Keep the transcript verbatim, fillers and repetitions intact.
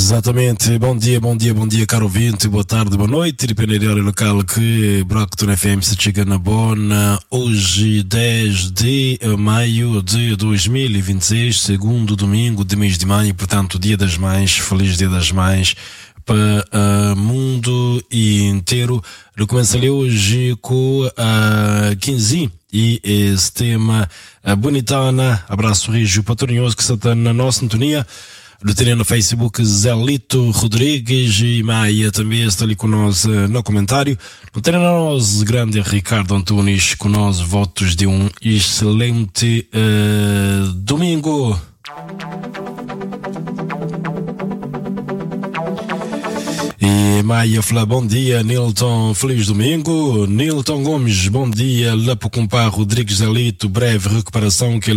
Exatamente, bom dia, bom dia, bom dia, caro ouvinte, boa tarde, boa noite, depende da hora local que Bracton F M se chega na Bona, hoje dez de maio de dois mil e vinte e seis, segundo domingo de mês de maio, portanto, Dia das Mães, feliz Dia das Mães para o uh, mundo inteiro. Eu começo ali hoje com a uh, quinze e esse tema uh, bonitana, abraço rígido patronioso que está na nossa sintonia. Do ter no Facebook Zelito Rodrigues e Maia também está ali com nós uh, no comentário. No ter nós grande Ricardo Antunes com nós votos de um excelente uh, domingo. E Maia fala bom dia, Nilton, feliz domingo. Nilton Gomes, bom dia, lá para o compar Rodrigues Zelito, breve recuperação que ele